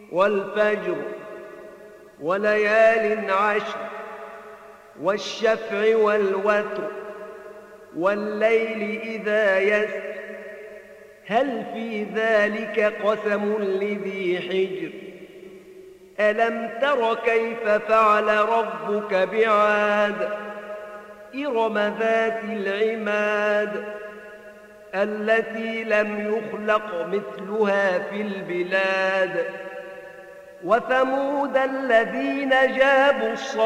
والفجر وليال عشر والشفع والوتر والليل إذا يسر هل في ذلك قسم لذي حجر ألم تر كيف فعل ربك بعاد إرم ذات العماد التي لم يخلق مثلها في البلاد وثمود الذين جابوا الصخر